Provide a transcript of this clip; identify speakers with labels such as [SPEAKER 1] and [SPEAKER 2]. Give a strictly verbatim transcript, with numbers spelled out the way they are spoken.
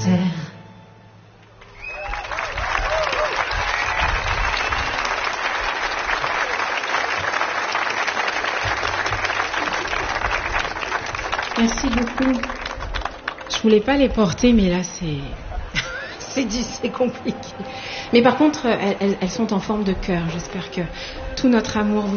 [SPEAKER 1] serre.
[SPEAKER 2] Merci beaucoup. Je voulais pas les porter, mais là c'est c'est dit, c'est compliqué. Mais par contre, elles, elles, elles sont en forme de cœur. J'espère que tout notre amour vous